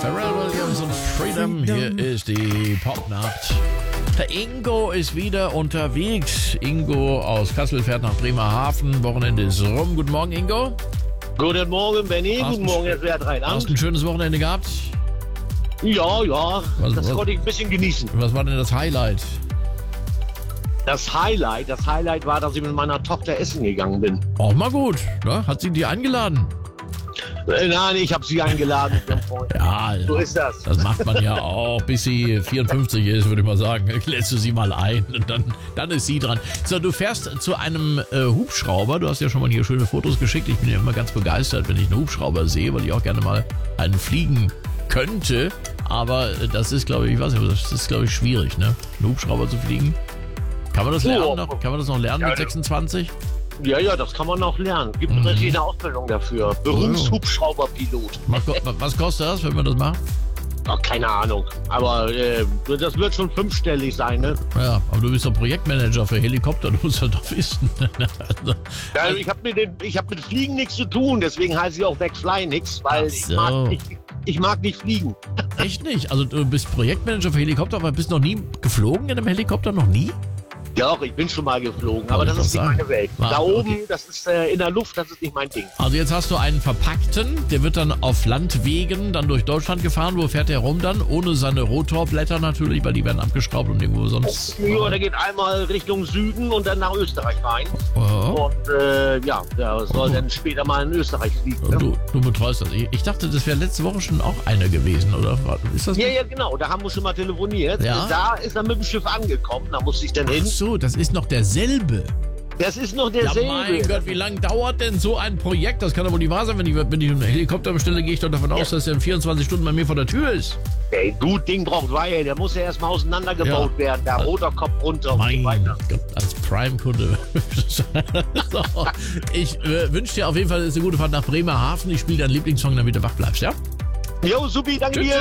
Pharrell Williams und Freedom. Hier ist die Popnacht. Der Ingo ist wieder unterwegs. Ingo aus Kassel fährt nach Bremerhaven. Wochenende ist rum. Guten Morgen, Ingo. Guten Morgen, Benny. Guten Morgen, Herr Wertrheinland. Hast du ein schönes Wochenende gehabt? Ja. Das konnte ich ein bisschen genießen. Was war denn das Highlight? Das Highlight war, dass ich mit meiner Tochter essen gegangen bin. Auch mal gut. Ne? Hat sie die eingeladen? Nein, ich habe sie eingeladen. Ja, so ist das. Das macht man ja auch, bis sie 54 ist, würde ich mal sagen. Lässt du sie mal ein und dann ist sie dran. So, du fährst zu einem Hubschrauber. Du hast ja schon mal hier schöne Fotos geschickt. Ich bin ja immer ganz begeistert, wenn ich einen Hubschrauber sehe, weil ich auch gerne mal einen fliegen könnte. Aber das ist, glaube ich, das ist, glaube ich, schwierig, ne? Einen Hubschrauber zu fliegen. Kann man das lernen noch? Kann man das noch lernen mit 26? Ja, das kann man noch lernen. Gibt natürlich eine Ausbildung dafür. Berufshubschrauberpilot. Was kostet das, wenn man das macht? Ach, keine Ahnung. Aber das wird schon fünfstellig sein, ne? Ja, aber du bist doch Projektmanager für Helikopter, du musst das doch wissen. Ja, ich hab mit Fliegen nichts zu tun, deswegen heiße ich auch McFly nichts, weil ich mag nicht fliegen. Echt nicht? Also du bist Projektmanager für Helikopter, aber bist noch nie geflogen in einem Helikopter? Noch nie? Doch, ich bin schon mal geflogen, aber das ist nicht meine Welt. Da oben, das ist in der Luft, das ist nicht mein Ding. Also jetzt hast du einen verpackten, der wird dann auf Landwegen dann durch Deutschland gefahren. Wo fährt der rum dann? Ohne seine Rotorblätter natürlich, weil die werden abgeschraubt und irgendwo sonst... Ja, der geht einmal Richtung Süden und dann nach Österreich rein. Oh. Und der soll dann später mal in Österreich fliegen. Ne? Du betreust das. Ich dachte, das wäre letzte Woche schon auch einer gewesen, oder? Ist das ja, genau, da haben wir schon mal telefoniert. Ja? Da ist er mit dem Schiff angekommen, da musste ich dann hin. Ach so, das ist noch derselbe. Das ist noch derselbe. Ja, mein Gott, wie lange dauert denn so ein Projekt? Das kann doch wohl nicht wahr sein. Wenn ich einen Helikopter bestelle, gehe ich doch davon aus, dass der in 24 Stunden bei mir vor der Tür ist. Ey, gut, Ding braucht Weihe. Der muss ja erstmal auseinandergebaut werden. Der Rotorkopf runter und so weiter. Gott, als Prime-Kunde. So, ich wünsche dir auf jeden Fall eine gute Fahrt nach Bremerhaven. Ich spiele deinen Lieblingssong, damit du wach bleibst, ja? Jo, supi, danke dir.